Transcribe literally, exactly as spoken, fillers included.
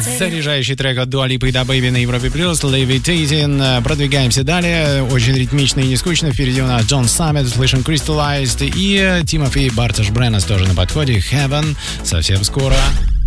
Заряжающий трек от Dua Lipa и Da Baby на Европе Плюс. Levitating. Продвигаемся далее. Очень ритмично и не скучно. Впереди у нас John Summit, слышим Crystallized и Тимофей Барташ Бреннес тоже на подходе. Heaven. Совсем скоро.